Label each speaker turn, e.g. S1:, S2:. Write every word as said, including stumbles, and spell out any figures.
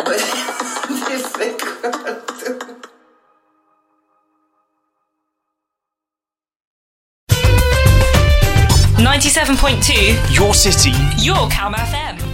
S1: ninety-seven point two.
S2: Your city.
S1: Your Calm F M.